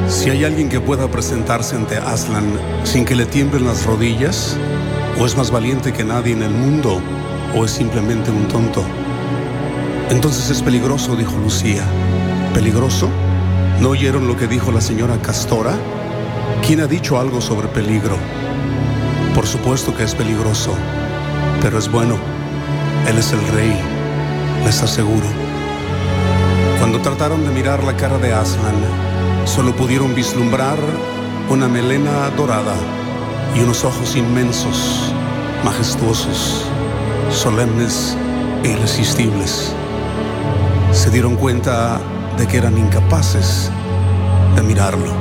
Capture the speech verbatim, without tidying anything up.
Si hay alguien que pueda presentarse ante Aslan sin que le tiemblen las rodillas, o es más valiente que nadie en el mundo, o es simplemente un tonto. Entonces es peligroso, dijo Lucía. ¿Peligroso? ¿No oyeron lo que dijo la señora Castora? ¿Quién ha dicho algo sobre peligro? Por supuesto que es peligroso, pero es bueno. Él es el rey, les aseguro. Cuando trataron de mirar la cara de Aslan, solo pudieron vislumbrar una melena dorada y unos ojos inmensos, majestuosos, solemnes e irresistibles. Se dieron cuenta de que eran incapaces de mirarlo.